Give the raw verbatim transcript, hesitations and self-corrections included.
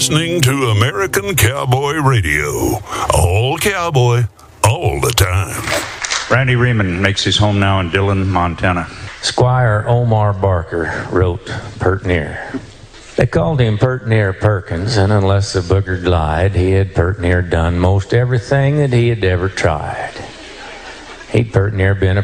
listening to American Cowboy Radio. All cowboy, all the time. Randy Riemann makes his home now in Dillon, Montana. Squire Omar Barker wrote Pert Near. They called him Pert Near Perkins, and unless the booger lied, he had pert near done most everything that he had ever tried. He'd pert near been a